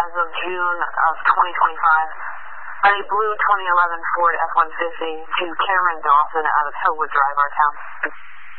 as of June of 2025 on a blue 2011 Ford F-150 to Cameron Dawson out of Hillwood Drive, our town.